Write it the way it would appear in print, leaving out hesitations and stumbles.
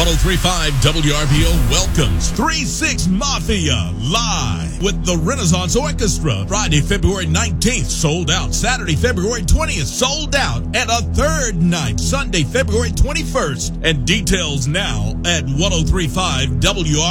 103.5 WRBO welcomes 3-6 Mafia live with the Renaissance Orchestra. Friday, February 19th, sold out. Saturday, February 20th, sold out. And a third night, Sunday, February 21st. And details now at 103.5 WRBO.